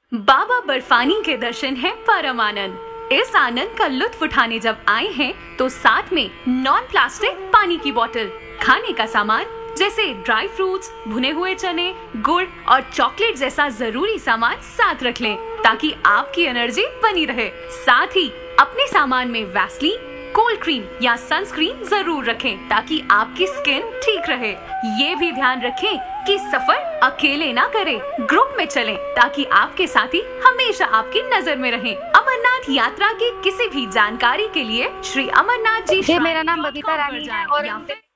बाबा बर्फानी के दर्शन है परम आनंद। इस आनंद का लुत्फ उठाने जब आए हैं तो साथ में नॉन प्लास्टिक पानी की बोतल, खाने का सामान जैसे ड्राई फ्रूट्स, भुने हुए चने, गुड़ और चॉकलेट जैसा जरूरी सामान साथ रख लें ताकि आपकी एनर्जी बनी रहे। साथ ही अपने सामान में वैसलीन, कोल्ड क्रीम या सनस्क्रीन जरूर रखें ताकि आपकी स्किन ठीक रहे। ये भी ध्यान रखें कि सफर अकेले ना करें, ग्रुप में चलें ताकि आपके साथी हमेशा आपकी नजर में रहें। अमरनाथ यात्रा की किसी भी जानकारी के लिए श्री अमरनाथ जी मेरा नाम बबीता रानी है और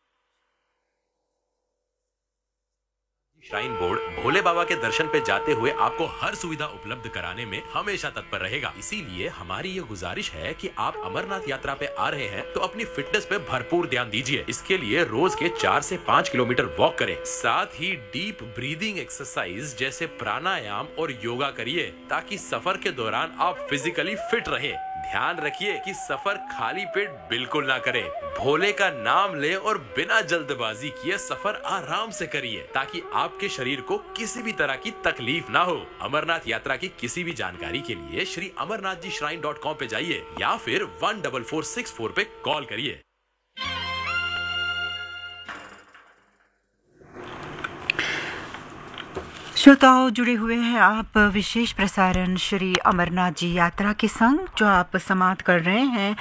श्राइन बोर्ड भोले बाबा के दर्शन पे जाते हुए आपको हर सुविधा उपलब्ध कराने में हमेशा तत्पर रहेगा। इसीलिए हमारी ये गुजारिश है कि आप अमरनाथ यात्रा पे आ रहे हैं तो अपनी फिटनेस पे भरपूर ध्यान दीजिए। इसके लिए रोज के 4 से 5 किलोमीटर वॉक करें। साथ ही डीप ब्रीदिंग एक्सरसाइज जैसे प्राणायाम और योगा करिए ताकि सफर के दौरान आप फिजिकली फिट रहें। ध्यान रखिए कि सफर खाली पेट बिल्कुल ना करें। भोले का नाम ले और बिना जल्दबाजी किए सफर आराम से करिए ताकि आपके शरीर को किसी भी तरह की तकलीफ ना हो। अमरनाथ यात्रा की किसी भी जानकारी के लिए श्री अमरनाथ जी shrine.com पे जाइए या फिर 14464 पे कॉल करिए। श्रोताओं, जुड़े हुए हैं आप विशेष प्रसारण श्री अमरनाथ जी यात्रा के संग, जो आप समाप्त कर रहे हैं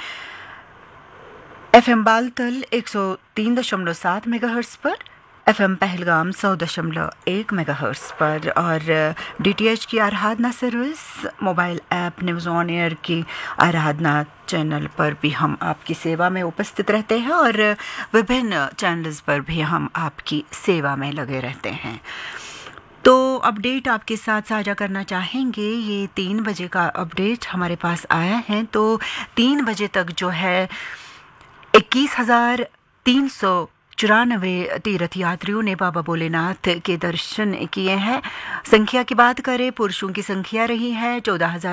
FM बालतल 103.7 मेगाहर्ट्ज़ पर, FM पहलगाम 100.1 मेगाहर्ट्ज़ पर और DTH की आराधना service, mobile app news on air की आराधना चैनल पर भी हम आपकी सेवा में उपस्थित रहते हैं और विभिन्न चैनल्स पर भी हम आपकी सेवा में लगे रहते हैं। तो अपडेट आपके साथ साझा करना चाहेंगे। ये 3 बजे का अपडेट हमारे पास आया है। तो 3 बजे तक जो है 21,394 तीर्थ यात्रियों ने बाबा भोलेनाथ के दर्शन किए हैं। संख्या की बात करें, पुरुषों की संख्या रही है 14,000